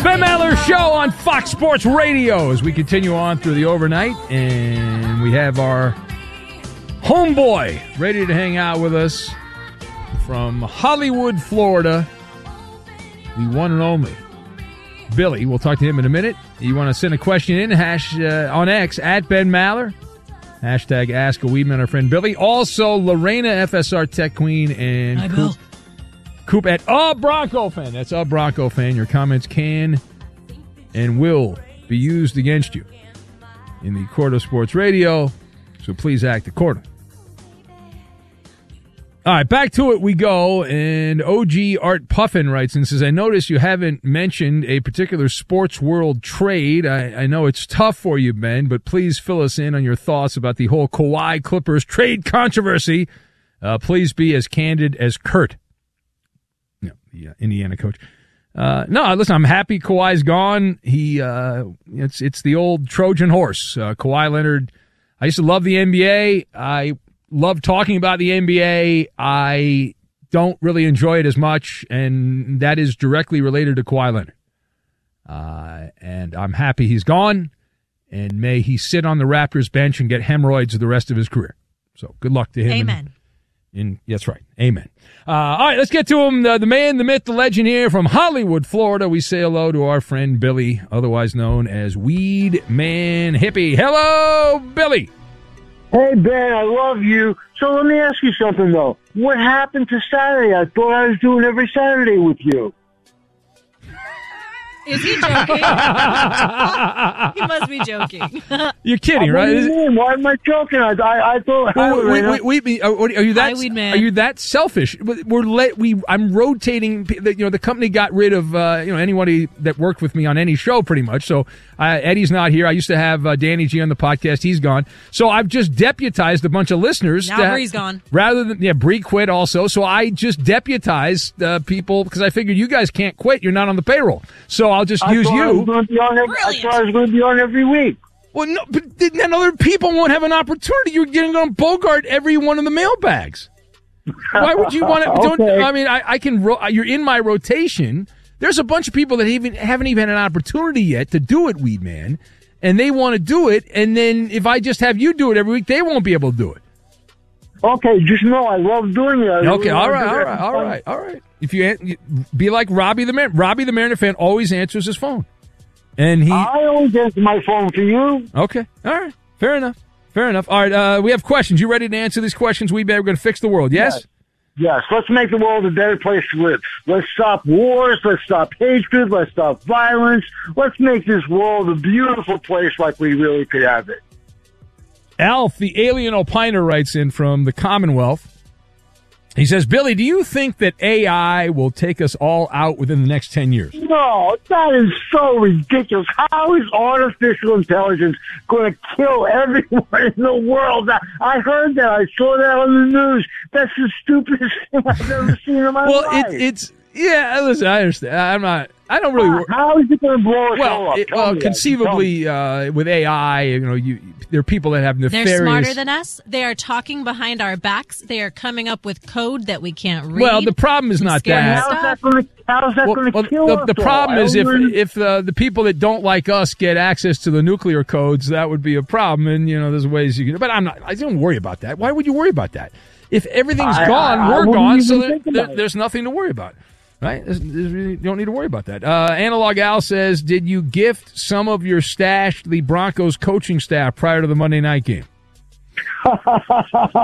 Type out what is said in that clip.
Ben Maller Show on Fox Sports Radio as we continue on through the overnight, and we have our homeboy ready to hang out with us from Hollywood, Florida, the one and only Billy. We'll talk to him in a minute. You want to send a question in, on X, at Ben Maller, hashtag Ask a Weedman, our friend Billy. Also, Lorena, FSR Tech Queen, and Hi, Bill. Coop at Bronco Fan. That's Bronco Fan. Your comments can and will be used against you in the court of sports radio, so please act accordingly. All right, back to it we go, and OG Art Puffin writes and says, I notice you haven't mentioned a particular sports world trade. I know it's tough for you, Ben, but please fill us in on your thoughts about the whole Kawhi Clippers trade controversy. Please be as candid as Kurt. No, the Indiana coach. No, listen, I'm happy Kawhi's gone. It's the old Trojan horse. Kawhi Leonard, I used to love the NBA. I love talking about the NBA. I don't really enjoy it as much, and that is directly related to Kawhi Leonard. And I'm happy he's gone, and may he sit on the Raptors bench and get hemorrhoids the rest of his career. So good luck to him. Amen. That's right. Amen. All right, let's get to him. The man, the myth, the legend here from Hollywood, Florida. We say hello to our friend Billy, otherwise known as Weed Man Hippie. Hello, Billy. Hey, Ben, I love you. So let me ask you something, though. What happened to Saturday? I thought I was doing every Saturday with you. Is he joking? He must be joking. You're kidding, right? What do you mean? Why am I joking? I thought. Are you that? Weed Man. Are you that selfish? I'm rotating. The company got rid of anybody that worked with me on any show, pretty much. So Eddie's not here. I used to have Danny G on the podcast. He's gone. So I've just deputized a bunch of listeners. Now Bree's gone. Rather than Bree quit also. So I just deputized people because I figured you guys can't quit. You're not on the payroll. So I'll just use you. I thought I was going to be on every week. Well, no, but then other people won't have an opportunity. You're getting on Bogart every one of the mailbags. Why would you want to? Okay. I mean, I can. You're in my rotation. There's a bunch of people that haven't even had an opportunity yet to do it, Weed Man, and they want to do it. And then if I just have you do it every week, they won't be able to do it. Okay, just know I love doing it. Okay, all right. If you be like Robbie the Mariners. Robbie the Mariners fan always answers his phone, and I always answer my phone for you. Okay, all right, fair enough. All right, we have questions. You ready to answer these questions? We're going to fix the world. Yes. Yes. Let's make the world a better place to live. Let's stop wars. Let's stop hatred. Let's stop violence. Let's make this world a beautiful place like we really could have it. Alf, the alien opiner, writes in from the Commonwealth. He says, Billy, do you think that AI will take us all out within the next 10 years? No, that is so ridiculous. How is artificial intelligence going to kill everyone in the world? I heard that. I saw that on the news. That's the stupidest thing I've ever seen in my life. Listen, I understand. I don't really. How is it going to blow us all up? Conceivably, with AI, there are people that have nefarious. They're smarter than us. They are talking behind our backs. They are coming up with code that we can't read. Well, the problem is not that. How's that going to kill us? The problem is if the people that don't like us get access to the nuclear codes, that would be a problem. And there's ways you can. But I don't worry about that. Why would you worry about that? If everything's gone, we're gone. So there's nothing to worry about. Right? You don't need to worry about that. Analog Al says, did you gift some of your stash to the Broncos coaching staff prior to the Monday night game?